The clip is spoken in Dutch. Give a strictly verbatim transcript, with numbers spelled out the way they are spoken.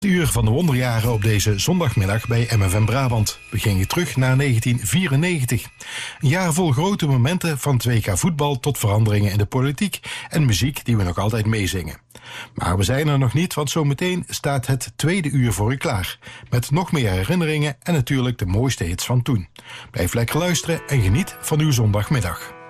Uur van de wonderjaren op deze zondagmiddag bij M F M Brabant. We gingen terug naar negentien vierennegentig. Een jaar vol grote momenten van het W K voetbal tot veranderingen in de politiek en muziek die we nog altijd meezingen. Maar we zijn er nog niet, want zometeen staat het tweede uur voor u klaar. Met nog meer herinneringen en natuurlijk de mooiste hits van toen. Blijf lekker luisteren en geniet van uw zondagmiddag.